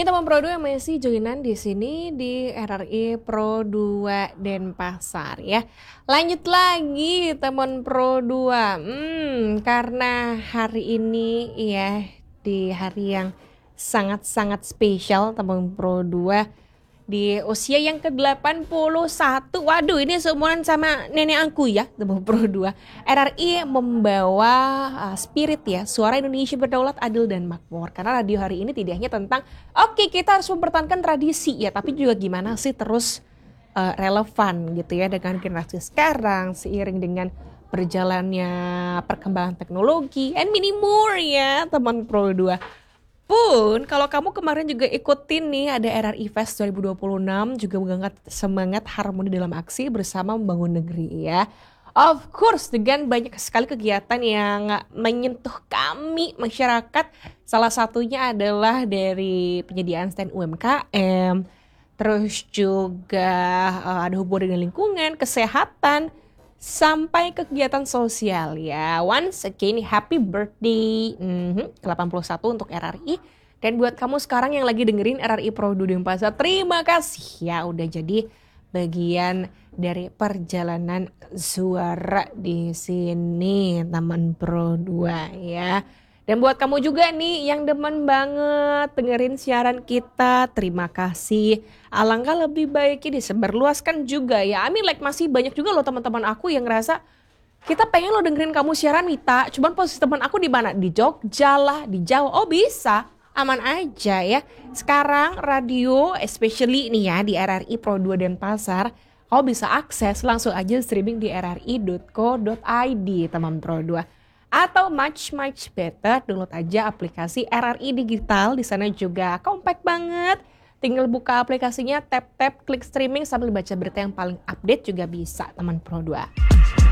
Nih teman Pro 2 yang masih joinan di sini di RRI Pro 2 Denpasar ya. Lanjut lagi teman Pro 2. Karena hari ini ya di hari yang sangat-sangat spesial teman Pro 2 di usia yang ke-81. Waduh, ini seumuran sama nenek aku ya, teman Pro 2. RRI membawa spirit ya, suara Indonesia berdaulat, adil dan makmur. Karena radio hari ini tidak hanya tentang oke, kita harus mempertahankan tradisi ya, tapi juga gimana sih terus relevan gitu ya dengan generasi sekarang seiring dengan berjalannya perkembangan teknologi and many more ya, teman Pro 2. Pun kalau kamu kemarin juga ikutin nih ada RRI Fest 2026 juga mengangkat semangat harmoni dalam aksi bersama membangun negeri ya. Of course dengan banyak sekali kegiatan yang menyentuh kami masyarakat. Salah satunya adalah dari penyediaan stand UMKM, terus juga ada hubungan dengan lingkungan, kesehatan, sampai kegiatan sosial ya. Once again happy birthday ke-81 untuk RRI. Dan buat kamu sekarang yang lagi dengerin RRI Pro 2 Denpasar, terima kasih ya udah jadi bagian dari perjalanan suara di sini teman Pro 2 ya. Dan buat kamu juga nih yang demen banget dengerin siaran kita, terima kasih. Alangkah lebih baiknya disebarluaskan juga ya. Masih banyak juga loh teman-teman aku yang ngerasa kita pengen lo dengerin kamu siaran Mita. Cuman posisi teman aku di mana? Di Jogja lah, di Jawa. Oh bisa, aman aja ya. Sekarang radio, especially nih ya di RRI Pro 2 Denpasar, kamu bisa akses langsung aja streaming di rri.co.id teman Pro 2. Atau much better, download aja aplikasi RRI Digital. Di sana juga compact banget. Tinggal buka aplikasinya, tap, klik streaming sambil baca berita yang paling update juga bisa, teman Pro 2.